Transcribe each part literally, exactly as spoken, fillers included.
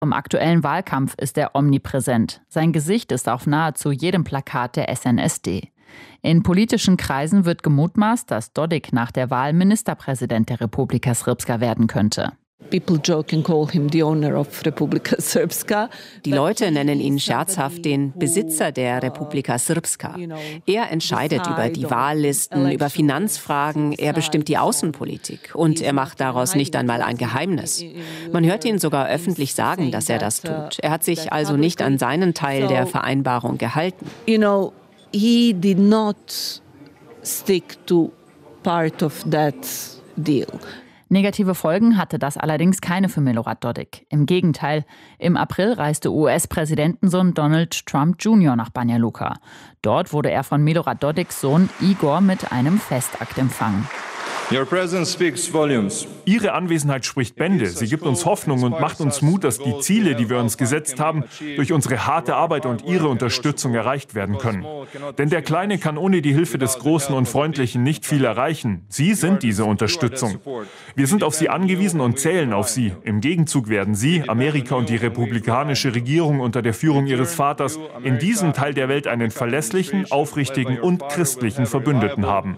Im aktuellen Wahlkampf ist er omnipräsent. Sein Gesicht ist auf nahezu jedem Plakat der S N S D. In politischen Kreisen wird gemutmaßt, dass Dodik nach der Wahl Ministerpräsident der Republika Srpska werden könnte. Die Leute nennen ihn scherzhaft den Besitzer der Republika Srpska. Er entscheidet über die Wahllisten, über Finanzfragen, er bestimmt die Außenpolitik und er macht daraus nicht einmal ein Geheimnis. Man hört ihn sogar öffentlich sagen, dass er das tut. Er hat sich also nicht an seinen Teil der Vereinbarung gehalten. You know, he did not stick to part of that deal. Negative Folgen hatte das allerdings keine für Milorad Dodik. Im Gegenteil, im April reiste U S-Präsidentensohn Donald Trump Junior nach Banja Luka. Dort wurde er von Milorad Dodiks Sohn Igor mit einem Festakt empfangen. Your presence speaks volumes. Ihre Anwesenheit spricht Bände. Sie gibt uns Hoffnung und macht uns Mut, dass die Ziele, die wir uns gesetzt haben, durch unsere harte Arbeit und Ihre Unterstützung erreicht werden können. Denn der Kleine kann ohne die Hilfe des Großen und Freundlichen nicht viel erreichen. Sie sind diese Unterstützung. Wir sind auf Sie angewiesen und zählen auf Sie. Im Gegenzug werden Sie, Amerika und die republikanische Regierung unter der Führung Ihres Vaters, in diesem Teil der Welt einen verlässlichen, aufrichtigen und christlichen Verbündeten haben.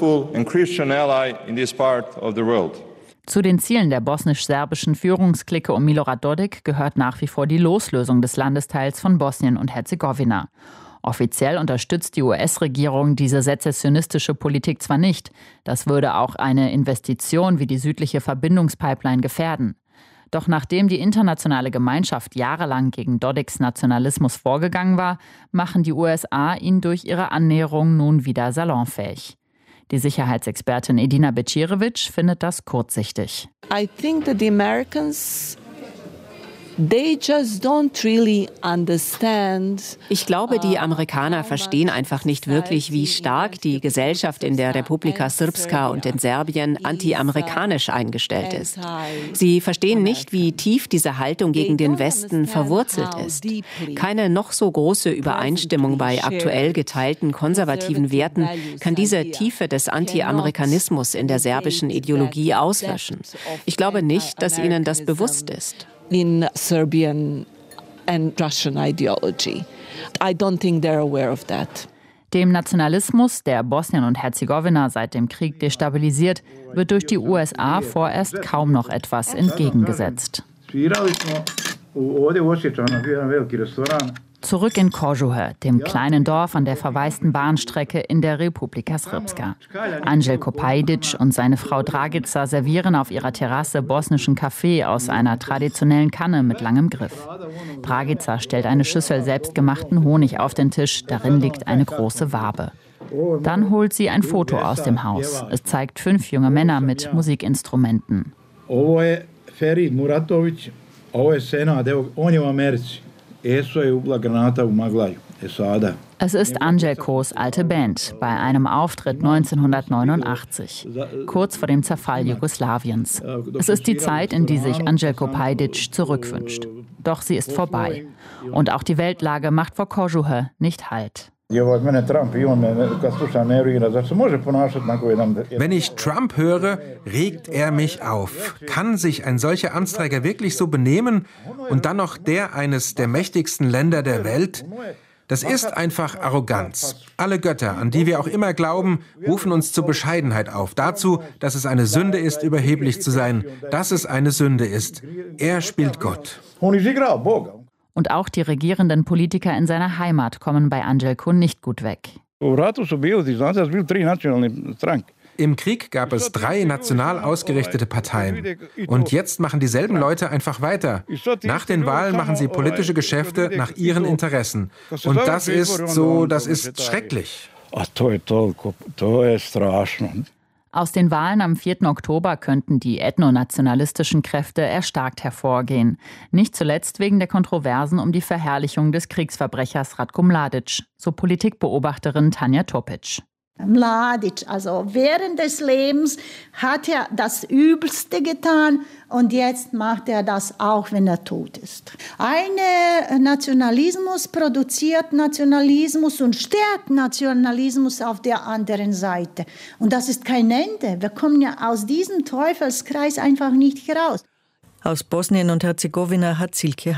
In this part of the world. Zu den Zielen der bosnisch-serbischen Führungsklicke um Milorad Dodik gehört nach wie vor die Loslösung des Landesteils von Bosnien und Herzegowina. Offiziell unterstützt die U S-Regierung diese sezessionistische Politik zwar nicht, das würde auch eine Investition wie die südliche Verbindungspipeline gefährden. Doch nachdem die internationale Gemeinschaft jahrelang gegen Dodiks Nationalismus vorgegangen war, machen die U S A ihn durch ihre Annäherung nun wieder salonfähig. Die Sicherheitsexpertin Edina Bećirević findet das kurzsichtig. I think that the Americans, they just don't really understand. Ich glaube, die Amerikaner verstehen einfach nicht wirklich, wie stark die Gesellschaft in der Republika Srpska und in Serbien anti-amerikanisch eingestellt ist. Sie verstehen nicht, wie tief diese Haltung gegen den Westen verwurzelt ist. Keine noch so große Übereinstimmung bei aktuell geteilten konservativen Werten kann diese Tiefe des Anti-Amerikanismus in der serbischen Ideologie auslöschen. Ich glaube nicht, dass ihnen das bewusst ist. In Serbian and Russian ideology. I don't think they're aware of that. Dem Nationalismus, der Bosnien und Herzegowina seit dem Krieg destabilisiert, wird durch die U S A vorerst kaum noch etwas entgegengesetzt. Zurück in Kožuhe, dem kleinen Dorf an der verwaisten Bahnstrecke in der Republika Srpska. Anđelko Pajdić und seine Frau Dragica servieren auf ihrer Terrasse bosnischen Kaffee aus einer traditionellen Kanne mit langem Griff. Dragica stellt eine Schüssel selbstgemachten Honig auf den Tisch, darin liegt eine große Wabe. Dann holt sie ein Foto aus dem Haus. Es zeigt fünf junge Männer mit Musikinstrumenten. Es ist Anđelkos alte Band bei einem Auftritt neunzehnhundertneunundachtzig, kurz vor dem Zerfall Jugoslawiens. Es ist die Zeit, in die sich Anđelko Pajdić zurückwünscht. Doch sie ist vorbei. Und auch die Weltlage macht vor Kožuhe nicht Halt. Wenn ich Trump höre, regt er mich auf. Kann sich ein solcher Amtsträger wirklich so benehmen und dann noch der eines der mächtigsten Länder der Welt? Das ist einfach Arroganz. Alle Götter, an die wir auch immer glauben, rufen uns zur Bescheidenheit auf. Dazu, dass es eine Sünde ist, überheblich zu sein. Dass es eine Sünde ist. Er spielt Gott. Und auch die regierenden Politiker in seiner Heimat kommen bei Anđelko nicht gut weg. Im Krieg gab es drei national ausgerichtete Parteien. Und jetzt machen dieselben Leute einfach weiter. Nach den Wahlen machen sie politische Geschäfte nach ihren Interessen. Und das ist so, das ist schrecklich. Aus den Wahlen am vierten Oktober könnten die ethnonationalistischen Kräfte erstarkt hervorgehen. Nicht zuletzt wegen der Kontroversen um die Verherrlichung des Kriegsverbrechers Ratko Mladić, so Politikbeobachterin Tanja Topić. Mladić, also während des Lebens hat er das Übelste getan und jetzt macht er das auch, wenn er tot ist. Ein Nationalismus produziert Nationalismus und stärkt Nationalismus auf der anderen Seite. Und das ist kein Ende. Wir kommen ja aus diesem Teufelskreis einfach nicht heraus. Aus Bosnien und Herzegowina hat Silke